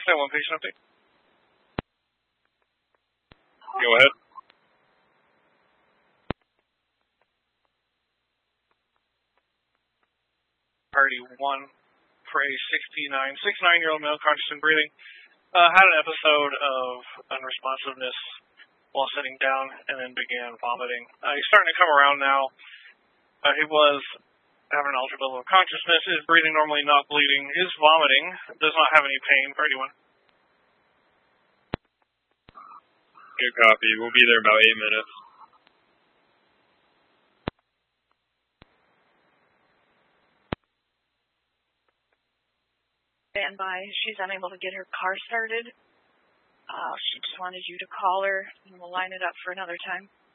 691 patient update. Go ahead. Party 1 for a 69-year-old male conscious and breathing. Had an episode of unresponsiveness while sitting down and then began vomiting. He's starting to come around now. He was having an altered level of consciousness, is breathing normally, not bleeding, is vomiting, does not have any pain for anyone. Good copy. We'll be there about 8 minutes. Stand by. She's unable to get her car started. She just wanted you to call her, and we'll line it up for another time.